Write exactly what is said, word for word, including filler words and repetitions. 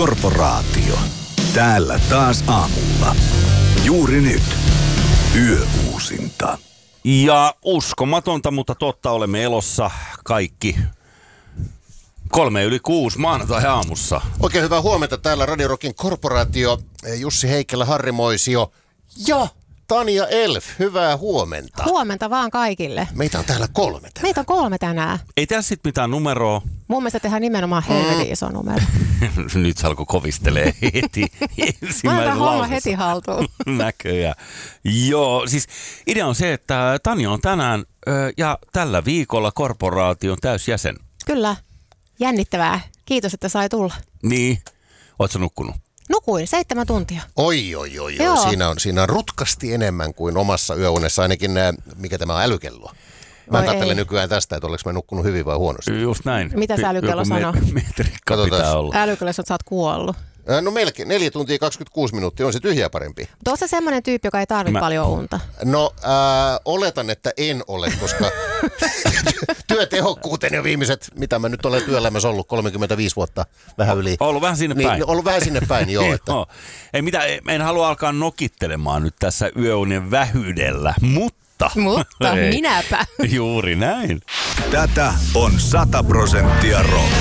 Korporaatio. Täällä taas aamulla. Juuri nyt. Yöuusinta. Ja uskomatonta, mutta totta, olemme elossa kaikki. Kolme yli kuusi maanantai-aamussa. Oikein hyvää huomenta. Täällä Radio Rockin Korporaatio. Jussi Heikkilä, Harri Moisio ja Tanja Elf. Hyvää huomenta. Huomenta vaan kaikille. Meitä on täällä kolme tänään. Meitä on kolme tänään. Ei tässä sit mitään numeroa. Mun mielestä tehdään nimenomaan helvetin iso numero. Nyt se alkoi kovistelee heti. Mä otan homma heti haltuun. Näköjään. Joo, siis idea on se, että Tanja on tänään ö, ja tällä viikolla korporaation täysjäsen. Kyllä. Jännittävää. Kiitos, että sai tulla. Niin. Ootko nukkunut? Nukuin seitsemän tuntia. Oi, oi, oi, Joo. oi. Siinä on, siinä on rutkasti enemmän kuin omassa yöunessa. Ainakin, ää, mikä tämä on, älykello. Mä Oi katselen ei. nykyään tästä, että olenko mä nukkunut hyvin vai huonosti. Just näin. Mitä se älykello Joku sanoo? Me- metrikka Katsotaan. pitää olla. Älykello, että sä oot kuollut. Ää, No melkein neljä tuntia kaksikymmentäkuusi minuuttia, on se tyhjää parempi. Mutta oot sä semmonen tyyppi, joka ei tarvitse Mä- paljon unta? No ää, oletan, että en ole, koska työtehokkuuteen jo viimeiset, mitä mä nyt olen työelämässä ollut, kolmekymmentäviisi vuotta, vähän yli. Ollut vähän sinne päin. Niin, ollut vähän sinne päin, joo. Että. Joo. Ei mitä, en halua alkaa nokittelemaan nyt tässä yöunien vähyydellä, mutta... Mutta Ei. minäpä. Juuri näin. Tätä on sata prosenttia rock.